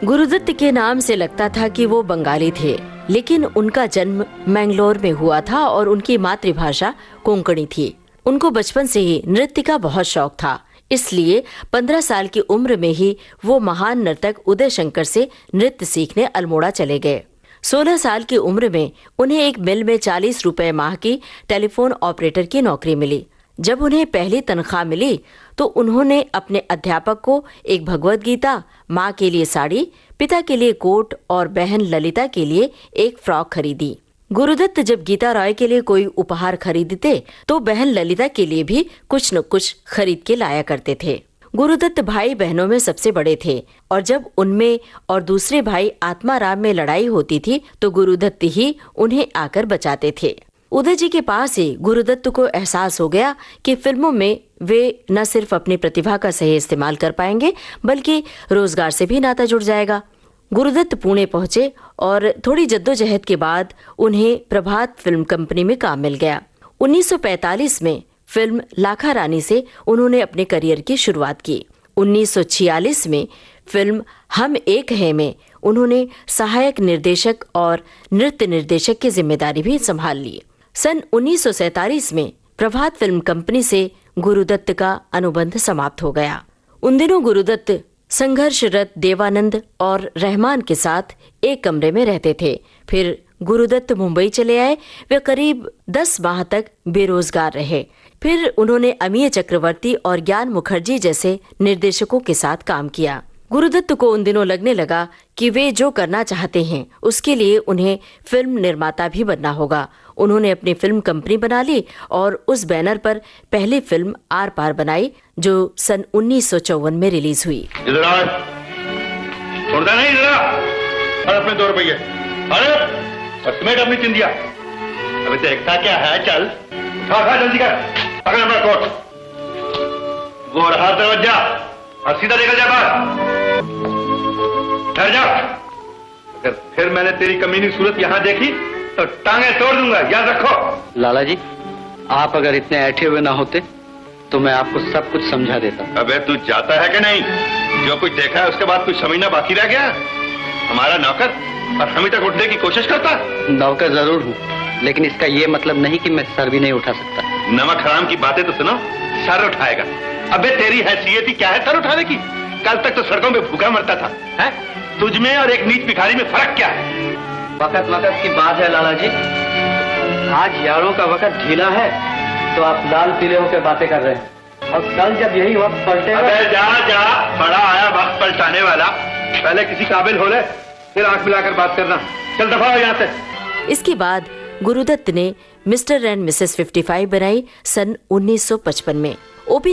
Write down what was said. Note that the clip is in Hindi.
गुरुदत्त के नाम से लगता था कि वो बंगाली थे, लेकिन उनका जन्म मैंगलोर में हुआ था और उनकी मातृभाषा कोंकणी थी। उनको बचपन से ही नृत्य का बहुत शौक था, इसलिए 15 साल की उम्र में ही वो महान नर्तक उदय शंकर से नृत्य सीखने अल्मोड़ा चले गए। 16 साल की उम्र में उन्हें एक मिल में 40 रुपए माह की टेलीफोन ऑपरेटर की नौकरी मिली। जब उन्हें पहली तनख्वाह मिली तो उन्होंने अपने अध्यापक को एक भगवत गीता, माँ के लिए साड़ी, पिता के लिए कोट और बहन ललिता के लिए एक फ्रॉक खरीदी। गुरुदत्त जब गीता रॉय के लिए कोई उपहार खरीदते तो बहन ललिता के लिए भी कुछ न कुछ खरीद के लाया करते थे। गुरुदत्त भाई बहनों में सबसे बड़े थे और जब उनमें और दूसरे भाई आत्माराम में लड़ाई होती थी तो गुरुदत्त ही उन्हें आकर बचाते थे। उदय जी के पास ही गुरुदत्त को एहसास हो गया कि फिल्मों में वे न सिर्फ अपनी प्रतिभा का सही इस्तेमाल कर पाएंगे बल्कि रोजगार से भी नाता जुड़ जाएगा। गुरुदत्त पुणे पहुंचे और थोड़ी जद्दोजहद के बाद उन्हें प्रभात फिल्म कंपनी में काम मिल गया। 1945 में फिल्म लाखा रानी से उन्होंने अपने करियर की शुरुआत की। 1946 में फिल्म हम एक हैं में उन्होंने सहायक निर्देशक और नृत्य निर्देशक की जिम्मेदारी भी संभाल ली। सन 1947 में प्रभात फिल्म कंपनी से गुरुदत्त का अनुबंध समाप्त हो गया। उन दिनों गुरुदत्त संघर्षरत देवानंद और रहमान के साथ एक कमरे में रहते थे। फिर गुरुदत्त मुंबई चले आए। वे करीब 10 माह तक बेरोजगार रहे। फिर उन्होंने अमीय चक्रवर्ती और ज्ञान मुखर्जी जैसे निर्देशकों के साथ काम किया। गुरुदत्त को उन दिनों लगने लगा कि वे जो करना चाहते हैं उसके लिए उन्हें फिल्म निर्माता भी बनना होगा। उन्होंने अपनी फिल्म कंपनी बना ली और उस बैनर पर पहली फिल्म आर पार बनाई जो सन 1954 में रिलीज हुई। इधर आ, छोड़ता नहीं, इधर आ, और अपने 2 रुपये, अरे और समेट अपनी चिंदिया। अभी देखता क्या है, चल खा जल्दी कर, पकड़ अपना कोट, वो रहा दरवाजा और सीधा निकल जा बाहर, ठहर जा। अगर फिर मैंने तेरी कमीनी सूरत यहाँ देखी तो टांगे तोड़ दूंगा, याद रखो। लाला जी, आप अगर इतने ऐठे हुए ना होते तो मैं आपको सब कुछ समझा देता। अबे तू जाता है कि नहीं? जो कुछ देखा है उसके बाद कुछ समझना बाकी रह गया? हमारा नौकर और हम ही तक उठने की कोशिश करता। नौकर जरूर हूँ, लेकिन इसका ये मतलब नहीं कि मैं सर भी नहीं उठा सकता। नमक हराम की बातें तो सुनो, सर उठाएगा। अबे तेरी हैसियत ही क्या है सर उठाने की? कल तक तो सड़कों में भूखा मरता था, है? तुझमें और एक नीच भिखारी में फर्क क्या है? वक्त वक्त की बात है लाला जी। आज यारों का वक्त ढीला है तो आप लाल पीले होकर बातें कर रहे हैं, और कल जब यही वक्त पलटेगा। अबे जा जा, बड़ा आया वक्त पलटाने वाला। पहले किसी काबिल हो ले, फिर आंख मिलाकर बात करना। चल दफा हो यहाँ से। इसके बाद गुरुदत्त ने मिस्टर एंड मिसेस 55 बनाई सन 1955 में। ओपी